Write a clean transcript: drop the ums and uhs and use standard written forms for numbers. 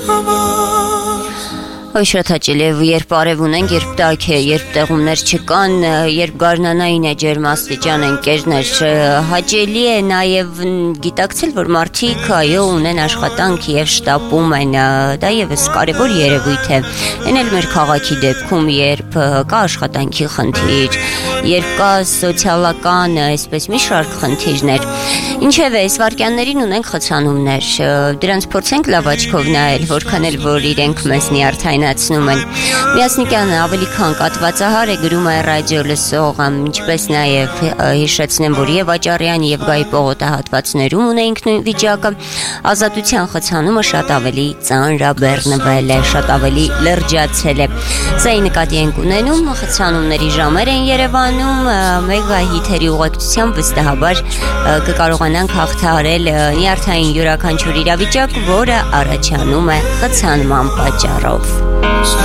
Ой, շատ հաճելի է, երբ արև ունենք, երբ տաք է, երբ տեղումներ չկան, երբ գարնանային է ջերմաստիճան ընկերներ, հաճելի է նաև գիտակցել, որ մարդիկ այո ունեն աշխատանք եւ շտապում են, դա եւս կարեւոր երևույթ է։ Այն էլ մեր քաղաքի դեպքում, երբ կա աշխատանքի խնդիր, երբ կա սոցիալական, այսպես մի շարք խնդիրներ։ Ինչևէ, այս վարքյաններին ունենք խցանումներ, դրանց փորձենք լավ աչքով նայել, որքան էլ որ իրենք մեզ նյարդայնացնում են։ Միասնիկյանը ավելի քան կատվածահար է, գրում է ռադիո լսող, ինչպես նաև հիշեցնեմ, որ եւ Աճարյանի եւ Գայի պողոտահատվածներում ունենք նույն վիճակը, ազատության խցանումը շատ ավելի ծանրաբեռնվել է, շատ ավելի լրջացել է։ Սա նկատի ենք ունենում, խցանումների ժամեր են Երևանում, մեգա հիթերի ուղեկցությամբ վստահաբար կկարողանանք հաղթահարել նյարդային յուրաքանչյուր իրավիճակ, որը առաջանում է խցանման պատճառով։